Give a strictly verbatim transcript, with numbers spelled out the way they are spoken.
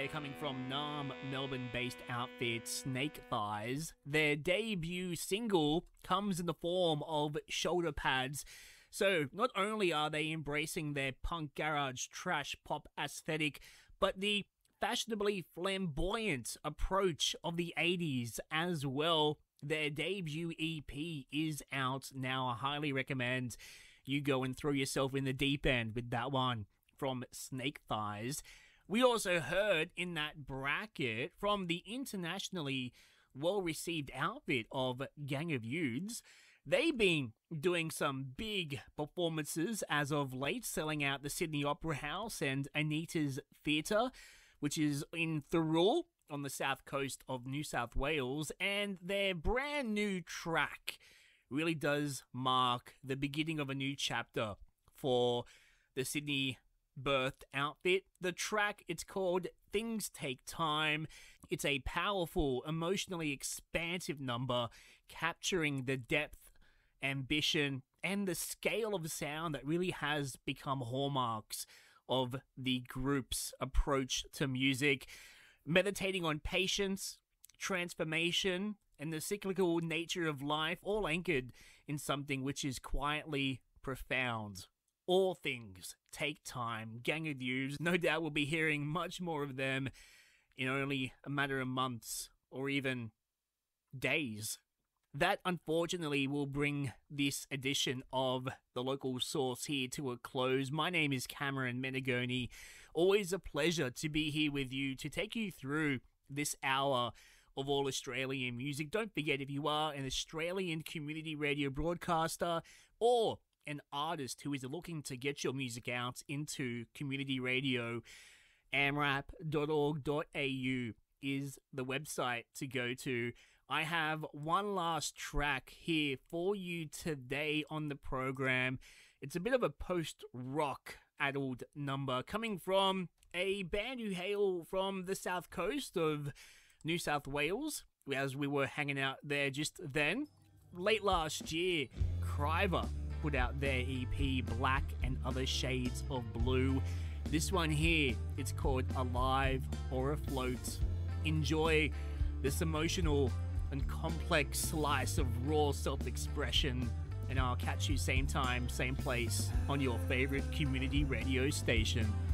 there coming from Nam, Melbourne-based outfit Snake Thighs. Their debut single comes in the form of shoulder pads. So not only are they embracing their punk garage trash pop aesthetic, but the fashionably flamboyant approach of the eighties as well. Their debut E P is out now. I highly recommend you go and throw yourself in the deep end with that one from Snake Thighs. We also heard in that bracket from the internationally well-received outfit of Gang of Youths. They've been doing some big performances as of late, selling out the Sydney Opera House and Anita's Theatre, which is in Thirroul on the south coast of New South Wales, and their brand new track really does mark the beginning of a new chapter for the Sydney birthed outfit. The track, it's called Things Take Time. It's a powerful, emotionally expansive number capturing the depth, ambition, and the scale of sound that really has become hallmarks of the group's approach to music, meditating on patience, transformation, and the cyclical nature of life, all anchored in something which is quietly profound. All things take time. Gang of Youths, no doubt we'll be hearing much more of them in only a matter of months or even days. That, unfortunately, will bring this edition of The Local Source here to a close. My name is Cameron Menegoni. Always a pleasure to be here with you to take you through this hour of all Australian music. Don't forget, if you are an Australian community radio broadcaster or an artist who is looking to get your music out into community radio, amrap dot org dot a u is the website to go to. I have one last track here for you today on the program. It's a bit of a post-rock addled number coming from a band who hail from the south coast of New South Wales, as we were hanging out there just then. Late last year, Criver put out their E P Black and Other Shades of Blue. This one here, it's called Alive or Afloat. Enjoy this emotional and complex slice of raw self-expression, and I'll catch you same time, same place on your favorite community radio station.